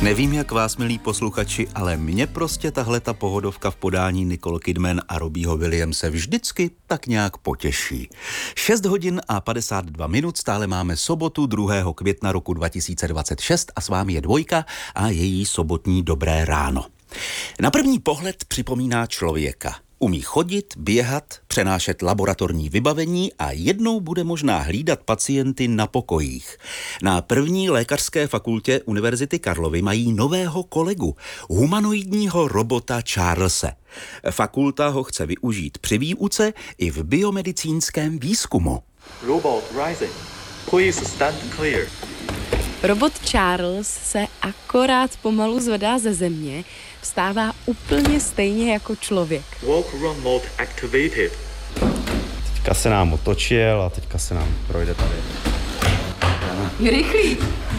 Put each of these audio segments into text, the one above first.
Nevím, jak vás, milí posluchači, ale mě prostě tahleta pohodovka v podání Nicole Kidman a Robbieho Williamse vždycky tak nějak potěší. 6 hodin a 52 minut, stále máme sobotu 2. května roku 2026 a s vámi je Dvojka a její sobotní dobré ráno. Na první pohled připomíná člověka. Umí chodit, běhat, přenášet laboratorní vybavení a jednou bude možná hlídat pacienty na pokojích. Na první lékařské fakultě Univerzity Karlovy mají nového kolegu, humanoidního robota Charlese. Fakulta ho chce využít při výuce i v biomedicínském výzkumu. Robot rising. Please stand clear. Robot Charles se akorát pomalu zvedá ze země, vstává úplně stejně jako člověk. Walk run mode activated. Teďka se nám otočil a teďka se nám projde tady. Je rychlý.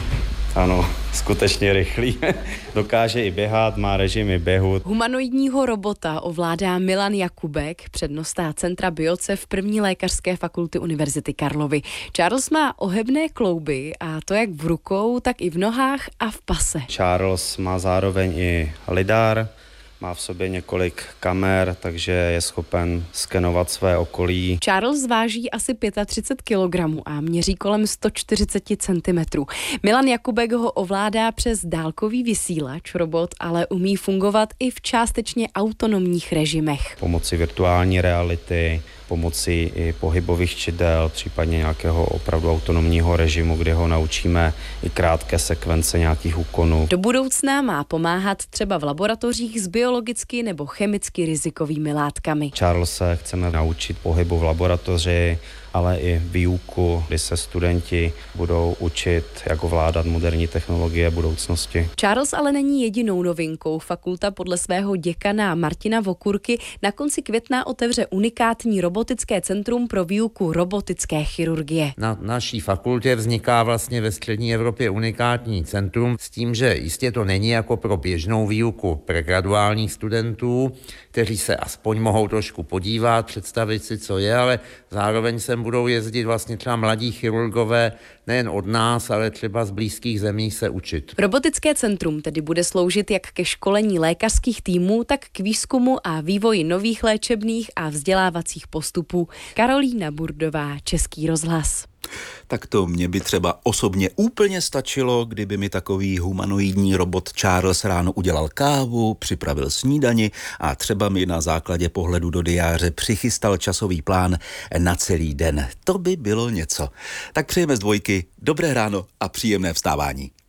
Ano, skutečně rychlý. Dokáže i běhat, má režimy běhu. Humanoidního robota ovládá Milan Jakubek, přednosta Centra Biocev první lékařské fakulty Univerzity Karlovy. Charles má ohebné klouby, a to jak v rukou, tak i v nohách a v pase. Charles má zároveň i lidar, má v sobě několik kamer, takže je schopen skenovat své okolí. Charles váží asi 35 kg a měří kolem 140 cm. Milan Jakubek ho ovládá přes dálkový vysílač. Robot ale umí fungovat i v částečně autonomních režimech. Pomocí virtuální reality, pomocí i pohybových čidel, případně nějakého opravdu autonomního režimu, kde ho naučíme i krátké sekvence nějakých úkonů. Do budoucna má pomáhat třeba v laboratořích s biologicky nebo chemicky rizikovými látkami. Charlese chceme naučit pohybu v laboratoři, ale i výuku, kdy se studenti budou učit, jak ovládat moderní technologie budoucnosti. Charles ale není jedinou novinkou. Fakulta podle svého děkana Martina Vokurky na konci května otevře unikátní robotické centrum pro výuku robotické chirurgie. Na naší fakultě vzniká vlastně ve střední Evropě unikátní centrum s tím, že jistě to není jako pro běžnou výuku pregraduálních studentů, kteří se aspoň mohou trošku podívat, představit si, co je, ale zároveň sem budou jezdit vlastně třeba mladí chirurgové nejen od nás, ale třeba z blízkých zemí se učit. Robotické centrum tedy bude sloužit jak ke školení lékařských týmů, tak k výzkumu a vývoji nových léčebných a vzdělávacích postupů. Karolína Burdová, Český rozhlas. Tak to mě by třeba osobně úplně stačilo, kdyby mi takový humanoidní robot Charles ráno udělal kávu, připravil snídani a třeba mi na základě pohledu do diáře přichystal časový plán na celý den. To by bylo něco. Tak přejeme z Dvojky dobré ráno a příjemné vstávání.